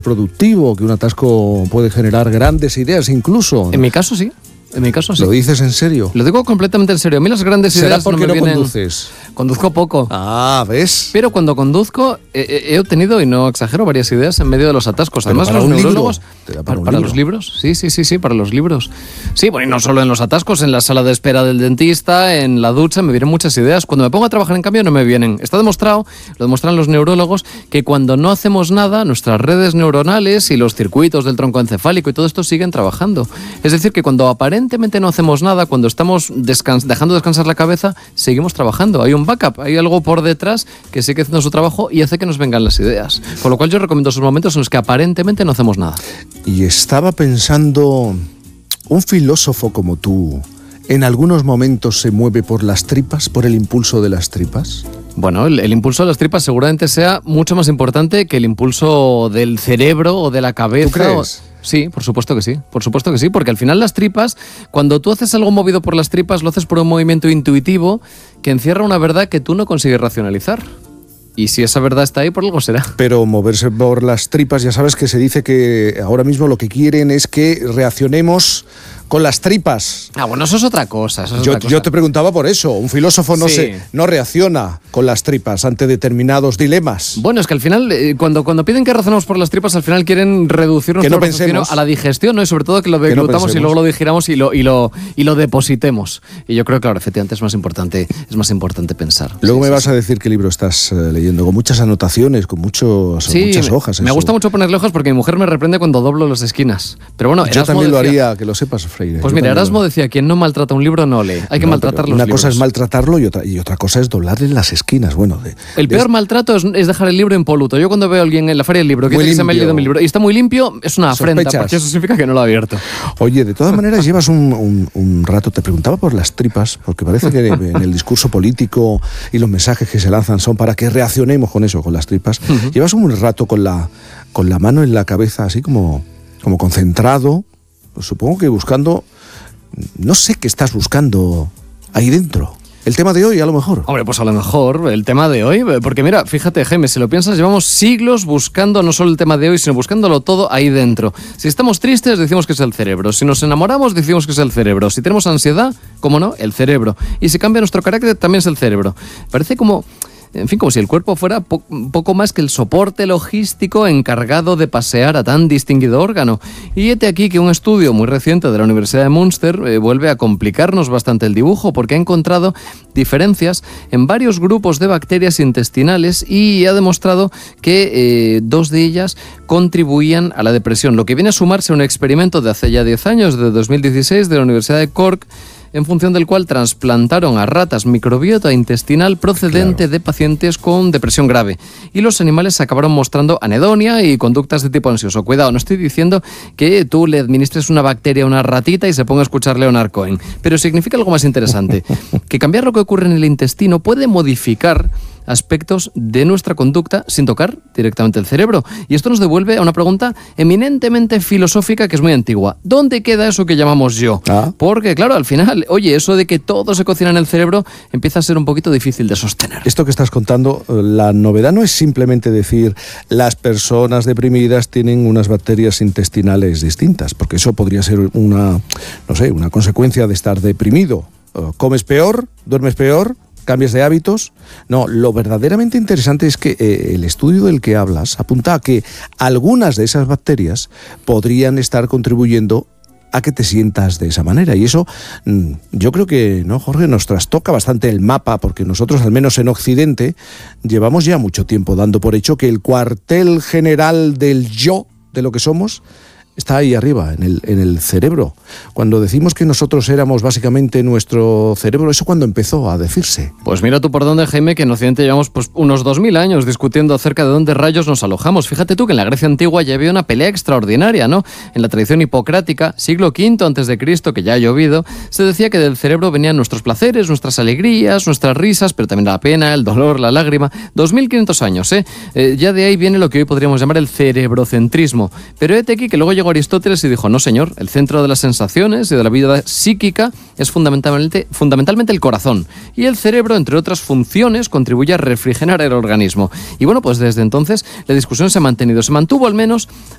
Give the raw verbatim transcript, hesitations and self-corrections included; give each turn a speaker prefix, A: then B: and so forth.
A: productivo, que un atasco puede generar grandes ideas incluso.
B: En mi caso sí. En mi caso sí.
A: ¿Lo dices en serio?
B: Lo digo completamente en serio. A mí las grandes
A: ¿Será
B: ideas
A: porque
B: no me
A: no
B: vienen...
A: conduces?
B: Conduzco poco.
A: Ah, ¿ves?
B: Pero cuando conduzco he, he obtenido, y no exagero, varias ideas en medio de los atascos.
A: Pero
B: Además,
A: para
B: los
A: un
B: neurólogos...
A: libro. ¿Te da para
B: para
A: un
B: para
A: libro?
B: los libros. Sí, sí, sí, sí, para los libros. Sí, bueno, y no solo en los atascos, en la sala de espera del dentista, en la ducha, me vienen muchas ideas. Cuando me pongo a trabajar, en cambio, no me vienen. Está demostrado, lo demuestran los neurólogos, que cuando no hacemos nada, nuestras redes neuronales y los circuitos del tronco encefálico y todo esto siguen trabajando. Es decir, que cuando aparentemente no hacemos nada, cuando estamos descans- dejando descansar la cabeza, seguimos trabajando. Hay un backup, hay algo por detrás que sigue haciendo su trabajo y hace que nos vengan las ideas. Con lo cual yo recomiendo esos momentos en los que aparentemente no hacemos nada.
A: Y estaba pensando, un filósofo como tú, ¿en algunos momentos se mueve por las tripas, por el impulso de las tripas?
B: Bueno, el, el impulso de las tripas seguramente sea mucho más importante que el impulso del cerebro o de la cabeza.
A: ¿Tú crees?
B: O... Sí, por supuesto que sí, por supuesto que sí, porque al final las tripas, cuando tú haces algo movido por las tripas, lo haces por un movimiento intuitivo que encierra una verdad que tú no consigues racionalizar. Y si esa verdad está ahí, por algo será.
A: Pero moverse por las tripas, ya sabes que se dice que ahora mismo lo que quieren es que reaccionemos con las tripas.
B: Ah, bueno, eso es otra cosa. Eso es
A: Yo,
B: otra cosa.
A: yo te preguntaba por eso. Un filósofo no,
B: Sí.
A: se, no reacciona con las tripas ante determinados dilemas.
B: Bueno, es que al final, eh, cuando, cuando piden que razonemos por las tripas, al final quieren reducir nuestro
A: no
B: raciocinio
A: pensemos.
B: a la digestión, ¿no? Y sobre todo que lo
A: Que no
B: deglutamos y
A: pensemos.
B: luego lo digiramos y lo, y, lo, y lo depositemos. Y yo creo que, claro, efectivamente es más importante, es más importante pensar.
A: Luego
B: Sí,
A: me
B: sí,
A: vas
B: sí.
A: a decir qué libro estás eh, leyendo, con muchas anotaciones, con muchos,
B: Sí,
A: muchas
B: me-
A: hojas.
B: Me
A: eso.
B: gusta mucho ponerle hojas porque mi mujer me reprende cuando doblo las esquinas. Pero bueno,
A: Yo
B: Erasmo
A: también lo
B: decía-
A: haría, que lo sepas, Freire.
B: Pues
A: Yo
B: mira,
A: también lo-
B: Erasmo decía, quien no maltrata un libro no lee. Hay que
A: No,
B: maltratar
A: pero
B: los
A: una
B: libros.
A: cosa es maltratarlo y otra, y otra cosa es doblarle las esquinas. Bueno, de,
B: El
A: de-
B: peor maltrato es, es dejar el libro impoluto. Yo cuando veo a alguien en la feria del libro que
A: Muy
B: dice que se me ha
A: limpio.
B: leído mi libro y está muy limpio, es una afrenta,
A: Sospechas.
B: porque eso significa que no lo ha abierto.
A: Oye, de todas maneras llevas un, un- un rato, te preguntaba por las tripas, porque parece que en el discurso político y los mensajes que se lanzan son para que reaccionemos con eso, con las tripas.
B: Ujú.
A: Llevas un rato con la, con la mano en la cabeza, así como, como concentrado, pues supongo que buscando, no sé qué estás buscando ahí dentro. El tema de hoy, a lo mejor.
B: Hombre, pues a lo mejor el tema de hoy, porque mira, fíjate, Jaime, si lo piensas, llevamos siglos buscando no solo el tema de hoy, sino buscándolo todo ahí dentro. Si estamos tristes, decimos que es el cerebro. Si nos enamoramos, decimos que es el cerebro. Si tenemos ansiedad, ¿cómo no? El cerebro. Y si cambia nuestro carácter, también es el cerebro. Parece como... En fin, como si el cuerpo fuera po- poco más que el soporte logístico encargado de pasear a tan distinguido órgano. Y hete aquí que un estudio muy reciente de la Universidad de Münster eh, vuelve a complicarnos bastante el dibujo porque ha encontrado diferencias en varios grupos de bacterias intestinales y ha demostrado que eh, dos de ellas contribuían a la depresión, lo que viene a sumarse a un experimento de hace ya diez años, de dos mil dieciséis, de la Universidad de Cork, en función del cual trasplantaron a ratas microbiota intestinal procedente
A: Claro.
B: de pacientes con depresión grave. Y los animales acabaron mostrando anedonia y conductas de tipo ansioso. Cuidado, no estoy diciendo que tú le administres una bacteria a una ratita y se ponga a escuchar Leonard Cohen, pero significa algo más interesante, que cambiar lo que ocurre en el intestino puede modificar aspectos de nuestra conducta sin tocar directamente el cerebro. Y esto nos devuelve a una pregunta eminentemente filosófica que es muy antigua. ¿Dónde queda eso que llamamos yo?
A: Ah.
B: Porque, claro, al final, oye, eso de que todo se cocina en el cerebro empieza a ser un poquito difícil de sostener.
A: Esto que estás contando, eh, la novedad no es simplemente decir las personas deprimidas tienen unas bacterias intestinales distintas, porque eso podría ser una, no sé, una consecuencia de estar deprimido. Eh, Comes peor, duermes peor, cambias de hábitos. No, lo verdaderamente interesante es que eh, el estudio del que hablas apunta a que algunas de esas bacterias podrían estar contribuyendo a que te sientas de esa manera. Y eso, mm, yo creo que, ¿no, Jorge? Nos trastoca bastante el mapa, porque nosotros, al menos en Occidente, llevamos ya mucho tiempo dando por hecho que el cuartel general del yo, de lo que somos, está ahí arriba, en el, en el cerebro. Cuando decimos que nosotros éramos básicamente nuestro cerebro, ¿eso cuándo empezó a decirse?
B: Pues mira tú por dónde, Jaime, que en Occidente llevamos pues, unos dos mil años discutiendo acerca de dónde rayos nos alojamos. Fíjate tú que en la Grecia antigua ya había una pelea extraordinaria, ¿no? En la tradición hipocrática, siglo quinto antes de Cristo, que ya ha llovido, se decía que del cerebro venían nuestros placeres, nuestras alegrías, nuestras risas, pero también la pena, el dolor, la lágrima. dos mil quinientos años, ¿eh? eh ya de ahí viene lo que hoy podríamos llamar el cerebrocentrismo. Pero hete aquí que luego llegó Aristóteles y dijo, no señor, el centro de las sensaciones y de la vida psíquica es fundamentalmente, fundamentalmente el corazón. Y el cerebro, entre otras funciones, contribuye a refrigerar el organismo. Y bueno, pues desde entonces la discusión se ha mantenido. Se mantuvo al menos